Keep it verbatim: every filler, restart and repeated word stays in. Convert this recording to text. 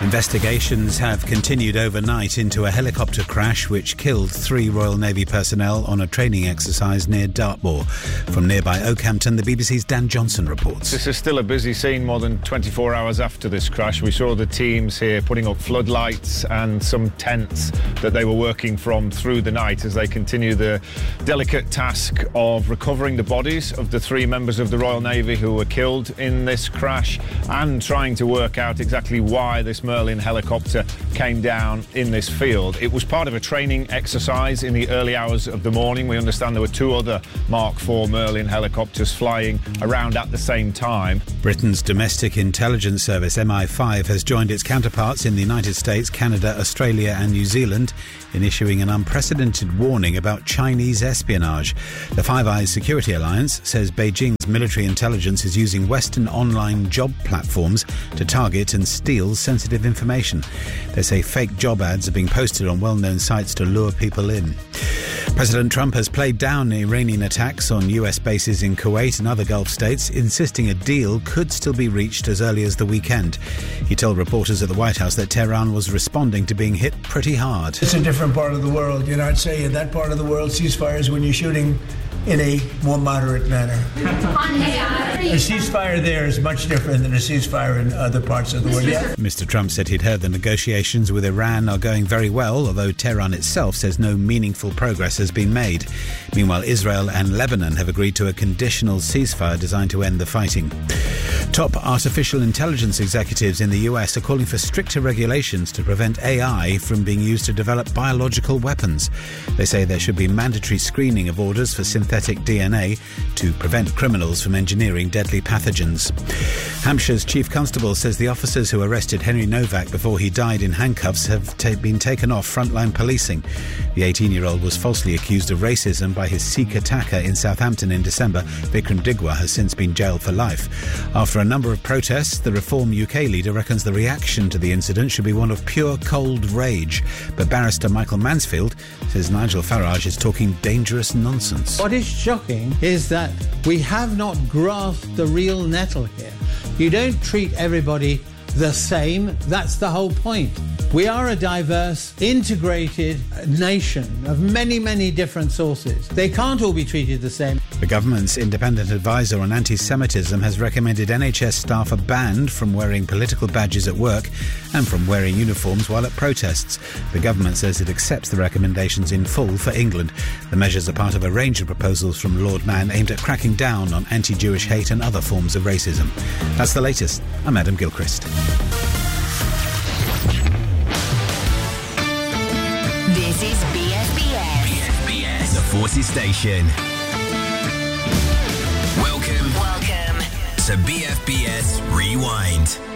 Investigations have continued overnight into a helicopter crash which killed three Royal Navy personnel on a training exercise near Dartmoor. From nearby Oakhampton, the B B C's Dan Johnson reports. This is still a busy scene more than twenty-four hours after this crash. We saw the teams here putting up floodlights and some tents that they were working from through the night as they continue the delicate task of recovering the bodies of the three members of the Royal Navy who were killed in this crash and trying to work out exactly why this Merlin helicopter came down in this field. It was part of a training exercise in the early hours of the morning. We understand there were two other Mark four Merlin helicopters flying around at the same time. Britain's domestic intelligence service M I five has joined its counterparts in the United States, Canada, Australia and New Zealand in issuing an unprecedented warning about Chinese espionage. The Five Eyes Security Alliance says Beijing's military intelligence is using Western online job platforms to target and steal sensitive information. They say fake job ads are being posted on well-known sites to lure people in. President Trump has played down Iranian attacks on U S bases in Kuwait and other Gulf states, insisting a deal could still be reached as early as the weekend. He told reporters at the White House that Tehran was responding to being hit pretty hard. It's a different part of the world. You know, I'd say in that part of the world, ceasefires when you're shooting in a more moderate manner. A ceasefire there is much different than a ceasefire in other parts of the world. Yeah. Mister Trump said he'd heard the negotiations with Iran are going very well, although Tehran itself says no meaningful progress has been made. Meanwhile, Israel and Lebanon have agreed to a conditional ceasefire designed to end the fighting. Top artificial intelligence executives in the U S are calling for stricter regulations to prevent A I from being used to develop biological weapons. They say there should be mandatory screening of orders for synthetic D N A to prevent criminals from engineering deadly pathogens. Hampshire's Chief Constable says the officers who arrested Henry Novak before he died in handcuffs have ta- been taken off frontline policing. The eighteen-year-old was falsely accused of racism by his Sikh attacker in Southampton in December. Vikram Digwa has since been jailed for life. After a number of protests, the Reform U K leader reckons the reaction to the incident should be one of pure cold rage. But barrister Michael Mansfield says Nigel Farage is talking dangerous nonsense. What is shocking is that we have not grasped the real nettle here. You don't treat everybody the same. That's the whole point. We are a diverse, integrated nation of many, many different sources. They can't all be treated the same. The government's independent advisor on anti-Semitism has recommended N H S staff are banned from wearing political badges at work and from wearing uniforms while at protests. The government says it accepts the recommendations in full for England. The measures are part of a range of proposals from Lord Mann aimed at cracking down on anti-Jewish hate and other forms of racism. That's the latest. I'm Adam Gilchrist. This is B F B S. B F B S, the Forces Station. Welcome, Welcome to B F B S Rewind.